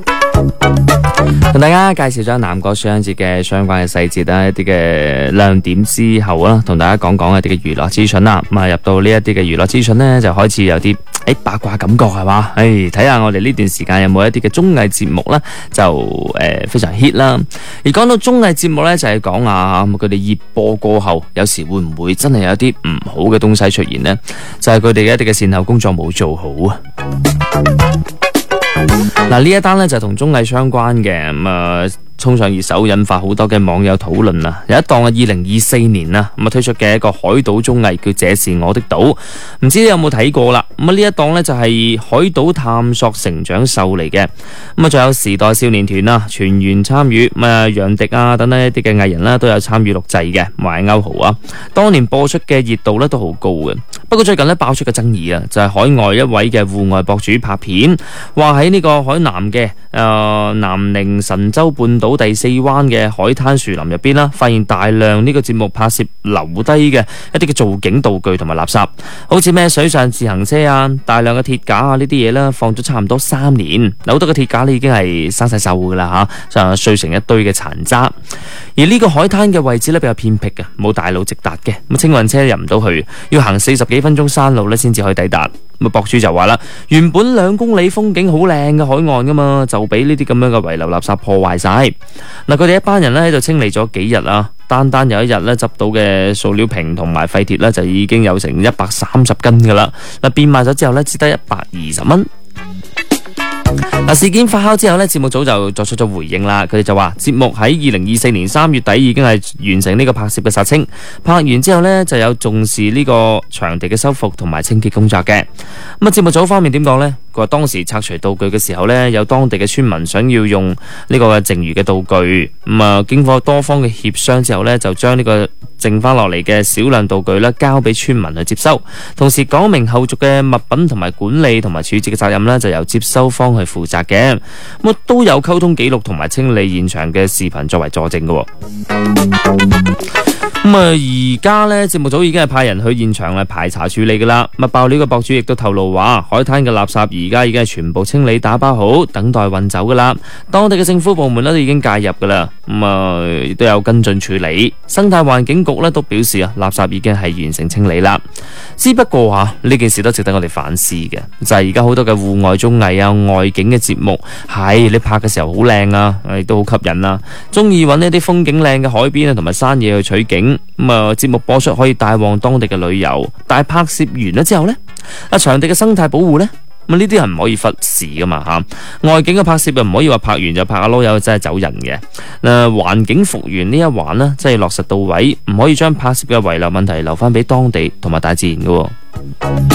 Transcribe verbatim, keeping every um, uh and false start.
同大家介紹咗南國水鄉節嘅相關嘅細節啦，一啲嘅亮點之後啊，同大家講講一啲嘅娛樂資訊啦。咁啊，入到呢一啲嘅娛樂資訊呢，就開始有啲誒八卦感覺係嘛？誒，睇下我哋呢段時間有冇一啲嘅綜藝節目呢，就誒、呃、非常 hit 啦。而講到綜藝節目呢，就係講下佢哋熱播過後，有時會唔會真係有啲唔好嘅東西出現呢？就係佢哋嘅一啲嘅善後工作冇做好啊。嗱，呢一單呢就同綜藝相關嘅，咁啊衝上熱搜，引發好多嘅網友討論啊！有一檔啊，二零二四年啊，咁啊推出嘅一個海島綜藝叫《這是我的島》，唔知你有冇睇過啦？咁啊呢一檔呢就係海島探索成長秀嚟嘅，咁啊仲有時代少年團啊全員參與，咁啊楊迪啊等等一啲嘅藝人啦都有參與錄製嘅，埋歐豪啊，當年播出嘅熱度呢都好高嘅。不過最近呢爆出嘅爭議啊，就係海外一位嘅戶外博主拍片，話喺呢個海南嘅誒、呃、南寧神州半島第四灣嘅海灘樹林入邊啦，發現大量呢個節目拍攝留低嘅一啲嘅造景道具同埋垃圾，好似咩水上自行車啊、大量嘅鐵架啊呢啲嘢啦，放咗差唔多三年，好多嘅鐵架呢已經係生晒鏽噶啦吓，就碎成一堆嘅殘渣。而呢個海灘嘅位置呢，比較偏僻嘅，冇大路直達嘅，咁清運車入唔到去，要行四十幾分鐘山路呢先至可以抵達。咁博主就話啦，原本兩公里風景好靚嘅海岸噶嘛，就俾呢啲咁樣嘅遺留垃圾破壞晒。嗱，佢哋一班人咧喺度清理咗幾日啊，單單有一日咧執到嘅塑料瓶同埋廢鐵咧就已經有成一百三十斤噶啦。嗱，變賣咗之後咧只得一百二十蚊。嗱，事件發酵之後呢，節目組就作出咗回應啦。佢哋就話節目喺二零二四年三月底已經係完成呢個拍攝嘅殺青，拍完之後呢，就有重視呢個場地嘅修復同埋清潔工作嘅。咁啊，節目組方面點講呢？佢話當時拆除道具嘅時候呢，有當地嘅村民想要用呢個剩餘嘅道具，咁啊經過多方嘅協商之後呢，就將呢個剩翻落嚟嘅少量道具呢交俾村民去接收，同時講明後續嘅物品同埋管理同埋處置嘅責任呢，就由接收方去負責嘅。咁都有溝通記錄同埋清理現場嘅視頻作為佐證嘅。咁啊，而家呢節目組已經係派人去現場嚟排查處理噶啦。咁爆料嘅博主亦都透露話，海灘嘅垃圾而家已經係全部清理打包好，等待運走噶啦。當地嘅政府部門呢都已經介入噶啦，咁啊亦都有跟進處理。生態環境局呢都表示啊，垃圾已經係完成清理啦。只不過啊，呢件事都值得我哋反思嘅，就係而家好多嘅戶外綜藝啊、外景嘅節目，係你拍嘅時候好靚啊，亦都好吸引啊，中意揾一啲風景靚嘅海邊啊同埋山野去取景。咁啊，節目播出可以帶旺當地嘅旅遊，但係拍攝完咗之後呢，啊場地嘅生態保護呢，咁呢啲係唔可以忽視噶嘛吓。外景嘅拍攝又唔可以話拍完就拍下囉柚真係走人嘅。誒，環境復原呢一環呢，真係落實到位，唔可以將拍攝嘅遺留問題留翻俾當地同埋大自然噶。